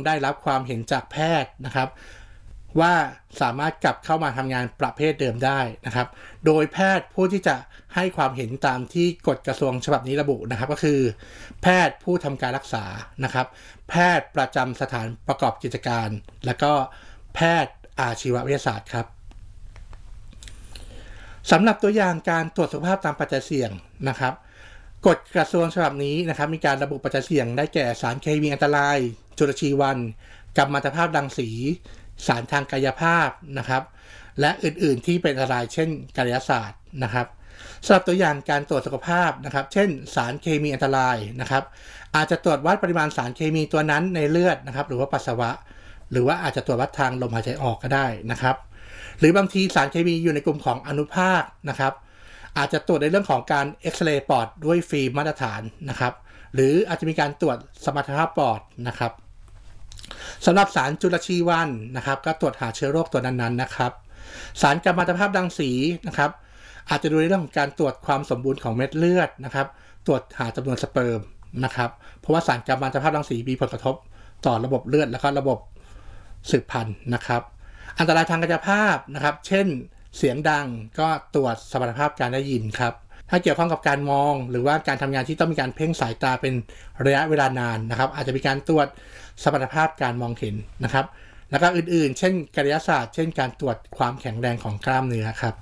ได้รับความเห็นจากแพทย์นะครับว่าสามารถกลับเข้ามาทำงานประเภทเดิมได้นะครับโดยแพทย์ผู้ที่จะให้ความเห็นตามที่กฎกระทรวงฉบับนี้ระบุนะครับก็คือแพทย์ผู้ทำการรักษานะครับแพทย์ประจำสถานประกอบกิจการและก็แพทย์อาชีววิทยาศาสตร์ครับสำหรับตัวอย่างการตรวจสุขภาพตามปัจจัยเสี่ยงนะครับกฎกระทรวงฉบับนี้นะครับมีการระบุปัจจัยเสี่ยงได้แก่สารเคมีอันตรายจุลชีวรรณกัมมันตภาพรังสีสารทางกายภาพนะครับและอื่นๆที่เป็นอันตรายเช่นกายศาสตร์นะครับสำหรับตัวอย่างการตรวจสุขภาพนะครับเช่นสารเคมีอันตรายนะครับอาจจะตรวจวัดปริมาณสารเคมีตัวนั้นในเลือดนะครับหรือว่าปัสสาวะหรือว่าอาจจะตรวจวัดทางลมหายใจออกก็ได้นะครับหรือบางทีสารเคมีอยู่ในกลุ่มของอนุภาคนะครับอาจจะตรวจในเรื่องของการเอ็กซเรย์ปอดด้วยฟิล์มมาตรฐานนะครับหรืออาจจะมีการตรวจสมรรถภาพปอดนะครับสำหรับสารจุลชีวรรณนะครับก็ตรวจหาเชื้อโรคตัวนั้นๆนะครับสารกัมมันตภาพรังสีนะครับอาจจะดูในเรื่องของการตรวจความสมบูรณ์ของเม็ดเลือดนะครับตรวจหาจำนวนสเปิร์มนะครับเพราะว่าสารกัมมันตภาพรังสีมีผลกระทบต่อระบบเลือดและก็ระบบสืบพันธุ์นะครับอันตรายทางกายภาพนะครับเช่นเสียงดังก็ตรวจสมรรถภาพการได้ยินครับถ้าเกี่ยวข้องกับการมองหรือว่าการทำงานที่ต้องมีการเพ่งสายตาเป็นระยะเวลานานนะครับอาจจะมีการตรวจสมรรถภาพการมองเห็นนะครับแล้วก็อื่นๆเช่นกายศาสตร์เช่นการตรวจความแข็งแรงของกล้ามเนื้อครับ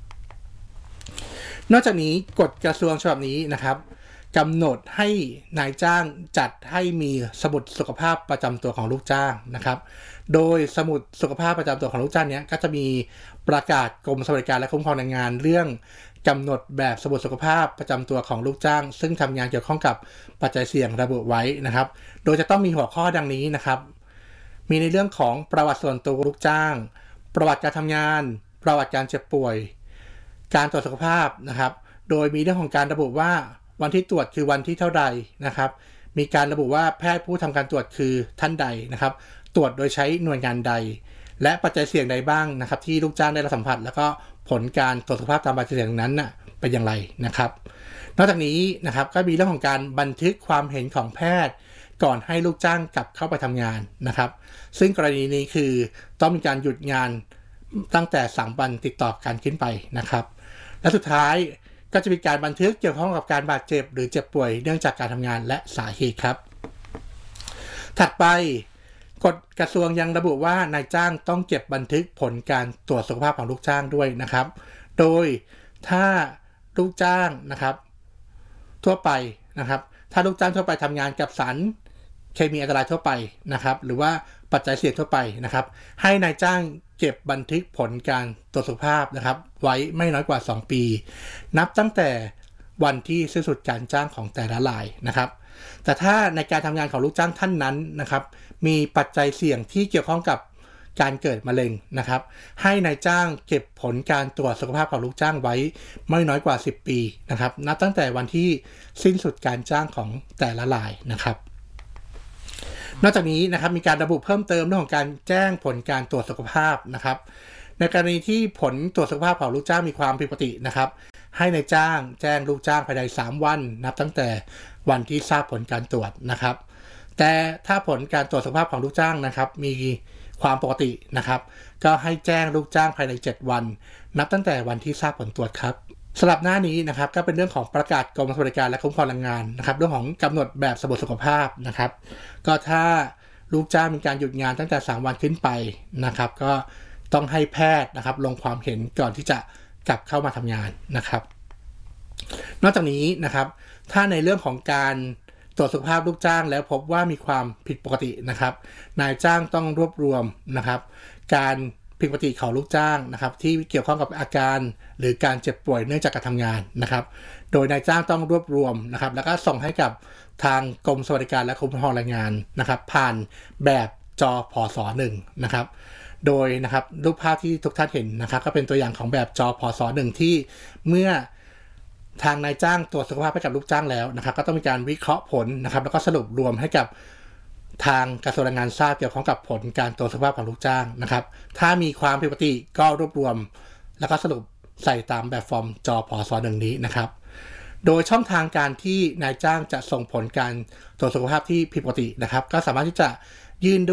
นอกจากนี้กฎกระทรวงฉบับนี้นะครับกำหนดให้นายจ้างจัดให้มีสมุดสุขภาพประจำตัวของลูกจ้างนะครับโดยสมุดสุขภาพประจำตัวของลูกจ้างนี้ก็จะมีประกาศกรมสวัสดิการและคุ้มครองแรงงานเรื่องกำหนดแบบสมุดสุขภาพประจำตัวของลูกจ้างซึ่งทำงานเกี่ยวข้องกับปัจจัยเสี่ยงระบุไว้นะครับโดยจะต้องมีหัวข้อดังนี้นะครับมีในเรื่องของประวัติส่วนตัวลูกจ้างประวัติการทำงานประวัติการเจ็บป่วยการตรวจสุขภาพนะครับโดยมีเรื่องของการระบุว่าวันที่ตรวจคือวันที่เท่าใดนะครับมีการระบุว่าแพทย์ผู้ทำการตรวจคือท่านใดนะครับตรวจโดยใช้หน่วยงานใดและปัจจัยเสี่ยงใดบ้างนะครับที่ลูกจ้างได้รับสัมผัสแล้วก็ผลการตรวจสุขภาพตามปัจจัยเสี่ยงนั้นน่ะเป็นอย่างไรนะครับนอกจากนี้นะครับก็มีเรื่องของการบันทึกความเห็นของแพทย์ก่อนให้ลูกจ้างกลับเข้าไปทำงานนะครับซึ่งกรณีนี้คือต้องมีการหยุดงานตั้งแต่3 วันติดต่อกันขึ้นไปนะครับและสุดท้ายก็จะมีการบันทึกเกี่ยวข้องกับการบาดเจ็บหรือเจ็บป่วยเนื่องจากการทำงานและสาเหตุครับถัดไปกฎกระทรวงยังระบุว่านายจ้างต้องเก็บบันทึกผลการตรวจสุขภาพของลูกจ้างด้วยนะครับโดยถ้าลูกจ้างนะครับทั่วไปนะครับถ้าลูกจ้างทั่วไปทำงานกับสารเคมีอันตรายทั่วไปนะครับหรือว่าปัจจัยเสี่ยงทั่วไปนะครับให้นายจ้างเก็บบันทึกผลการตรวจสุขภาพนะครับไว้ไม่น้อยกว่า2 ปีนับตั้งแต่วันที่สิ้นสุดการจ้างของแต่ละรายนะครับแต่ถ้าในการทำงานของลูกจ้างท่านนั้นนะครับมีปัจจัยเสี่ยงที่เกี่ยวข้องกับการเกิดมะเร็งนะครับให้นายจ้างเก็บผลการตรวจสุขภาพของลูกจ้างไว้ไม่น้อยกว่า10 ปีนะครับนับตั้งแต่วันที่สิ้นสุดการจ้างของแต่ละรายนะครับนอกจากนี้นะครับมีการระบุเพิ่มเติมเรื่องของการแจ้งผลการตรวจสุขภาพนะครับในกรณีที่ผลตรวจสุขภาพของลูกจ้างมีความผิดปกตินะครับให้นายจ้างแจ้งลูกจ้างภายใน3 วันนับตั้งแต่วันที่ทราบผลการตรวจนะครับแต่ถ้าผลการตรวจสุขภาพของลูกจ้างนะครับมีความปกตินะครับก็ให้แจ้งลูกจ้างภายใน7 วันนับตั้งแต่วันที่ทราบผลตรวจครับสำหรับหน้านี้นะครับก็เป็นเรื่องของประกาศกรมสวัสดิการและคุ้มครองแรงงานนะครับเรื่องของกำหนดแบบสมุดสุขภาพนะครับก็ถ้าลูกจ้างมีการหยุดงานตั้งแต่3 วันขึ้นไปนะครับก็ต้องให้แพทย์นะครับลงความเห็นก่อนที่จะกลับเข้ามาทำงานนะครับนอกจากนี้นะครับถ้าในเรื่องของการตรวจสุขภาพลูกจ้างแล้วพบว่ามีความผิดปกตินะครับนายจ้างต้องรวบรวมนะครับการผิดปกติของลูกจ้างนะครับที่เกี่ยวข้องกับอาการหรือการเจ็บป่วยเนื่องจากการทำงานนะครับโดยนายจ้างต้องรวบรวมนะครับแล้วก็ส่งให้กับทางกรมสวัสดิการและคุ้มครองแรงงานนะครับผ่านแบบจพศ1นะครับโดยนะครับรูปภาพที่ทุกท่านเห็นนะครับก็เป็นตัวอย่างของแบบจพศ1ที่เมื่อทางนายจ้างตรวจสุขภาพให้กับลูกจ้างแล้วนะครับก็ต้องมีการวิเคราะห์ผลนะครับแล้วก็สรุปรวมให้กับทางกระทรวงแรงงานทราบเกี่ยวข้องกับผลการตรวจสุขภาพของลูกจ้างนะครับถ้ามีความผิดปกติก็รวบรวมแล้วก็สรุปใส่ตามแบบฟอร์มจพศ1นี้นะครับโดยช่องทางการที่นายจ้างจะส่งผลการตรวจสุขภาพที่ผิดปกตินะครับก็สามารถที่จะยื่น